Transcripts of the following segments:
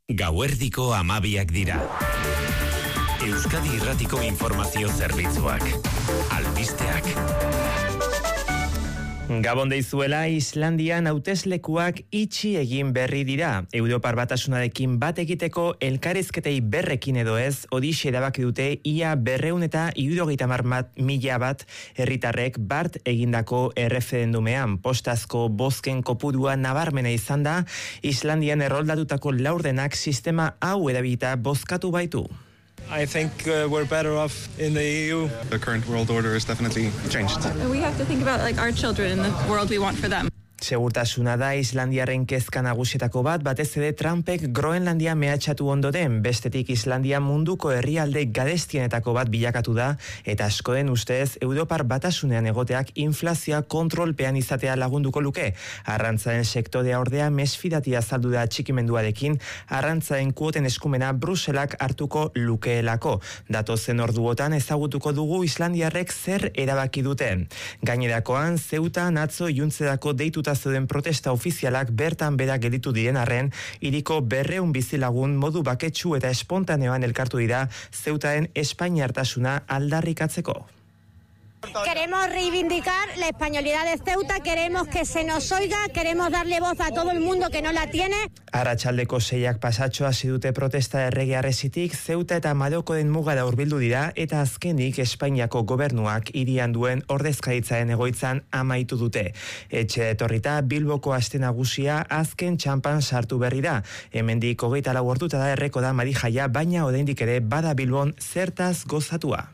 Gauerdiko 12 dira. Euskadi Irratiko Informazio Zerbitzuak. Albisteak. Gabon deizuela, Islandian hauteslekuak itxi egin berri dira. Europar Batasunarekin bat egiteko elkarrizketei berrekin edo ez, horixe erabaki dute ia 270.000 bat herritarrek bart egindako erreferendumean. Postazko bozken kopurua nabarmena izan da, Islandian erroldatutako laurdenak sistema hau erabilita bozkatu baitu. I think we're better off in the EU. The current world order has definitely changed. We have to think about our children and the world we want for them. Segurtasuna da Islandiaren kezka nagusietako bat, batez ere Trumpek Groenlandia mehatxatu ondoren, bestetik Islandia munduko herrialde garestienetako bat bilakatu da, eta askoren ustez Europar Batasunean egoteak inflazioa kontrolpean izatea lagunduko luke. Arrantzaren sektorea ordea mesfidatia azaldu da txikimenduarekin, arrantzaren kuoten eskumena Bruselak hartuko lukeelako. Datozen orduotan ezagutuko dugu Islandiarrek zer erabaki duten. Gainerakoan, Zeutan atzo iluntzerako deituta zeuden protesta ofizialak bertan bera gelditu diren arren, hiriko 200 bizilagun modu baketsu eta espontaneoan elkartu dira Zeutaren espainiartasuna aldarrikatzeko. Queremos reivindicar la españolidad de Ceuta, queremos que se nos oiga, queremos darle voz a todo el mundo que no la tiene. Arratsaldeko 6 pasatxo hasi dute protesta erregearrezitik, Ceuta eta Marokoren mugara hurbildu dira, eta azkenik Espainiako gobernuak hirian duen ordezkaritzaren egoitzan amaitu dute. Etxe etorrita Bilboko aste nagusia azken txanpan sartu berri da. Hemendik 24 ordutara erreko da Marijaia, baina oraindik ere bada Bilbon zertaz gozatua.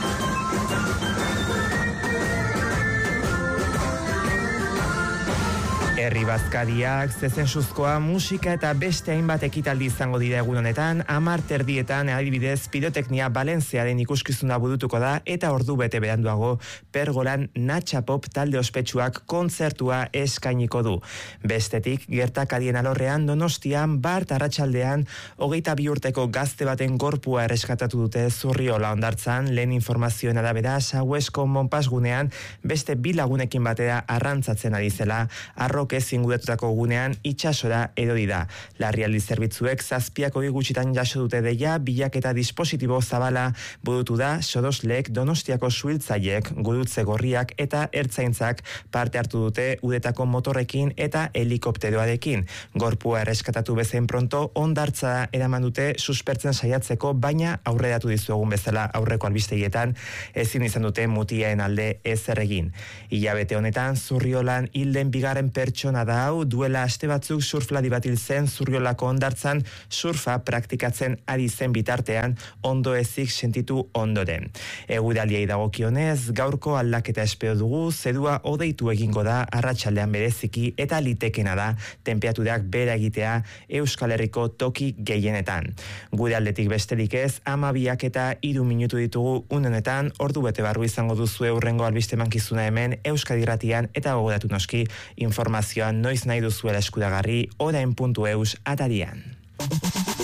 Herri bazkariak, zezensuzkoa, musika eta beste hainbat ekitaldi izango dira egun honetan, 10:00 adibidez piroteknia Valentziaren ikuskizuna burutuko da, eta ordu bete beranduago Pergolan Natxa Pop talde ospetsuak kontzertua eskainiko du. Bestetik, gertakarien alorrean Donostian bart arratsaldean 22 urteko gazte baten gorpua erreskatatu dute Zurriola hondartzan, lehen informazioen arabera Sauesko Monpasgunean beste 2 lagunekin batera arrantzatzen ari zela, arroke zinguratutako gunean itsasora erori da. Larrialdi zerbitzuek 7 gutxitan jaso dute deia, bilaketa dispositibo zabala burutu da, Soroslek, Donostiako suhiltzaileek, gurutze gorriak eta ertzaintzak parte hartu dute udetako motorrekin eta helikopteroarekin. Gorpua erreskatatu bezain pronto hondartza eraman dute suspertzen saiatzeko, baina aurreratu dizuegun bezala aurreko albistegietan ezin izan dute mutiaen alde ezer egin. Hilabete honetan Zurriolan hilden bigarren pertsona da hau, duela aste batzuk surflari bat hil zen Zurriolako hondartzan surfa praktikatzen ari zen bitartean ondo ezik sentitu ondoren. Eguraldiei dagokionez, gaurko aldaketa espero dugu, zerua hodeitu egingo da arratsaldean bereziki eta litekena da tenperaturak behera egitea Euskal Herriko toki gehienetan. Gure aldetik besterik ez, 12:03 minutu ditugu unenetan, ordu bete barru izango duzu hurrengo albiste mankizuna hemen Euskadi Irratian, eta gogoratu noski informazioan noiz nahi duzuela eskuragarri orain.eus atarian.